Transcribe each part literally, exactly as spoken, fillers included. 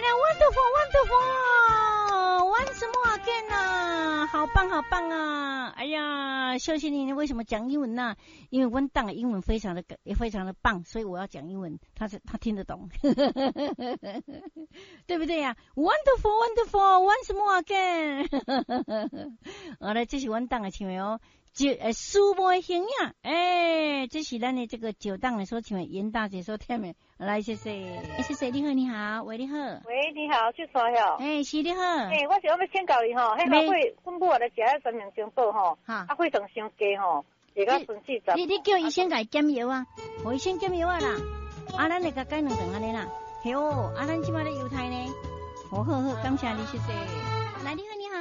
呀 ，wonderful，wonderful，once more again 啊，好棒，好棒啊！哎呀，秀秀你为什么讲英文呢、啊？因为温档的英文非常的也非常的棒，所以我要讲英文，他是他听得懂，对不对呀、啊、？Wonderful，wonderful，once more again 好了，这是温档的唱的哦。九诶，书播形象，哎，这是咱的这个九档的所唱的，严大姐所听的，来谢谢，谢谢你好，你好，喂你好， 喂你好，去啥哟？ 哎，是你好， 哎，我是要要请教你吼，迄个会阮母来食迄三明清补吼，啊，血糖伤低吼，这个顺四十。 你你叫医生甲伊减药啊，互医生减药啊啦，啊，咱来甲改两顿安尼啦，嘿哦，啊，咱即摆咧犹太呢，好好好，感谢你，谢谢，来你好，你好。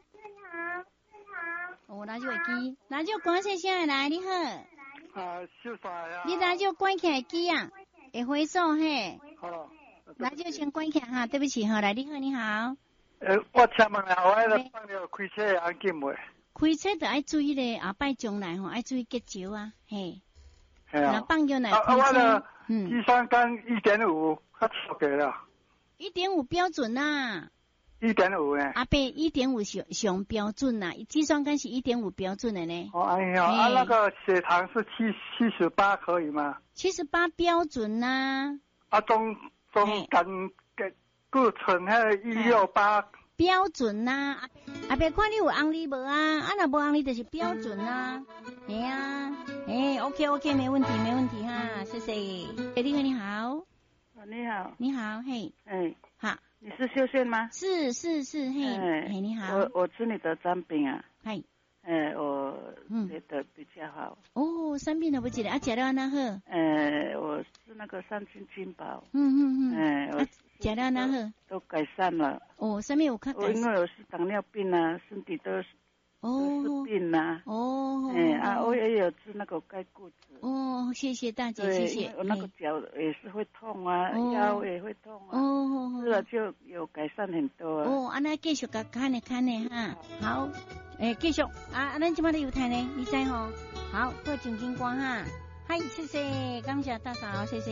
哦，那就会记，那就关声声来，你好。 啊，小帅啊。 你那就关起来机啊，会回送嘿。 好。 那就先关起来哈，对不起哈，来，你好，你好。 呃，我请问下，我迄个放了开车安检未？ 开车就爱注意咧，后摆将来吼爱注意结石啊，嘿。 系啊。 那放药来开车。啊，我的嗯， 计算杆一点五，较超过了。 一点五标准呐。 一点五呢？ 阿伯，一点五上上标准呐，计算杆是一点五标准的呢。 哦，哎呀，啊，那个血糖是七七十八可以吗？ 七十八标准呐。 啊，中中间个固醇迄个一六八标准呐。阿伯，看你有红利无啊？啊，若无红利就是标准呐。哎呀，哎 ，OK OK， 没问题没问题哈，谢谢。哎，你好你好。 你好。 你好，嘿。 哎。 好。 你是秀炫吗？ 是是是，嘿，哎，嘿你好， 我我吃你的产品啊， 嗨， 哎，我觉得比较好。 哦，产品都不记得，啊，吃了那好？ 哎，我是那个三金金宝， 嗯嗯嗯，哎，我吃了那好？ 都改善了。 哦，上面有看改善。 因为我是糖尿病啊，身体都是都是病啊。 哦， 哎啊，我也有吃那个钙固质。 哦，谢谢大姐，谢谢。 我那个脚也是会痛啊，腰也会痛啊。哦，吃了就有改善很多啊。 哦，啊那继续甲看呢看呢哈，好，诶，继续啊，咱即摆咧犹太呢，你知吼？好，过正经歌哈，嗨，谢谢，感谢大嫂，谢谢。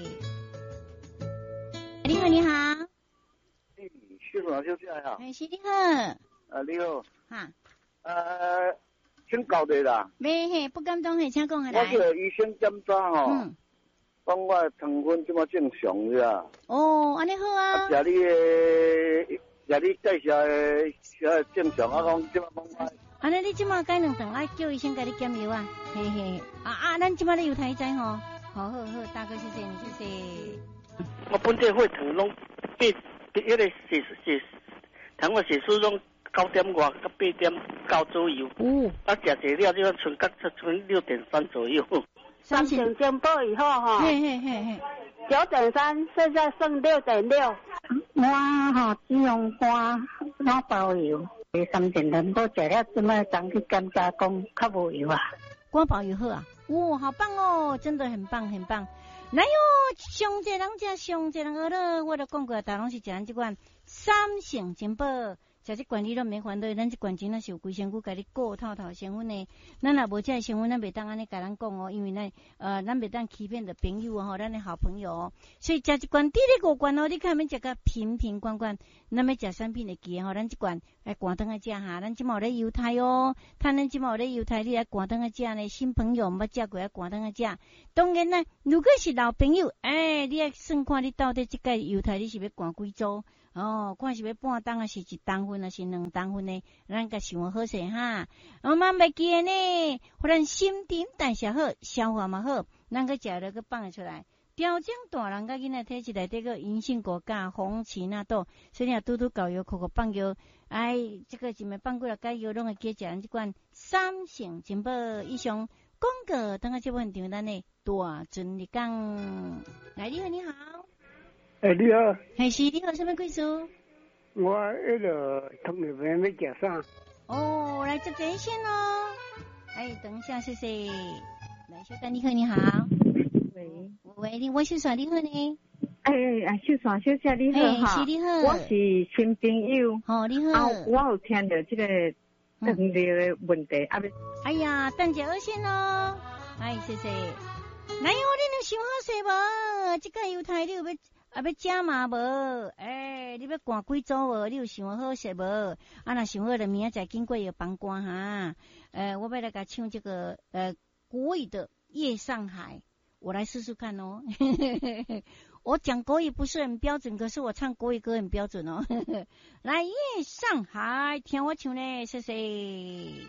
你好，你好。 哎，秀爽小姐好。 哎，是你好。 啊，你好。 哈。 呃。请教你啦， 没嘿，不敢当嘿，请讲下来。 我这个医生检查吼，嗯，讲我糖分这么正常是啊。 哦，安尼好啊。 啊，食你的，食你介绍的，是正常啊，讲这么讲我。 安尼你即马改两顿，啊，叫医生给你减药啊，嘿嘿。啊啊，咱即马咧犹太知吼，好好好，大哥谢谢你，谢谢。 我本地血糖拢变，变迄个血血糖我血数拢。九点外到八点九左右，哦，啊，食一了就剩到剩六点三左右。 三型健保以后哈， 嘿嘿嘿嘿， 九点三，现在剩六点六。 我哈只用肝脑包油，三型健保食了这么长去检查讲较无油啊。 肝包油好啊，哇，好棒哦，真的很棒很棒。来哟，上济人食上济人学了，我都讲过，大拢是食咱这款三型健保。食这罐你都免烦恼，咱这罐钱那是有规身躯，甲你顾透透成分的。咱若无这个成分，咱袂当安尼甲咱讲哦，因为咱呃，咱袂当欺骗的朋友哦，咱的好朋友哦。所以食一罐，第二五罐哦，你看免食个瓶瓶罐罐，咱要食产品的记吼，咱这罐来关灯来食哈，咱即马有咧犹太哦，看咱即马有咧犹太，你来关灯来食呢，新朋友毋捌食过来关灯来食。当然呢，如果是老朋友，哎，你要算看你到底即个犹太你是要关几组？哦，看是要半当啊，是一当分啊，是两当分呢？咱甲想好势哈。我嘛袂记诶呢，互咱新陈代谢好，消化嘛好，咱个食了个放出来。调整大人甲囡仔体质内底个银杏果苷、红芪那豆，所以你拄拄搞药，口口放药，哎，这个一暝放几落解药，拢会记食咱即款三型进步以上。广告等下这部分咱的大尊你讲，来你好你好。 哎，你好， 系是你好，什么贵属？ 我迄个糖尿病要食啥？ 哦，来接电线哦。哎，等一下，谢谢。来，小丹，你好，你好。 喂喂，你我是啥？你好呢？ 哎哎，秀爽小姐你好哈， 是你好， 我是新朋友。 哦，你好。 啊，我有听到这个糖尿的问题，啊， 哎呀，等下二线哦。哎，谢谢。来，我你有想好势无？这个犹太你有要？ 啊，要食嘛无？诶、欸，你要赶几组无？你有想好势无？啊，若想好了，明仔载经过要放歌哈。呃，我要来甲唱这个呃国语的《夜上海》，我来试试看哦。我讲国语不是很标准，可是我唱国语歌很标准哦。来，《夜上海》，听我唱嘞，谢谢。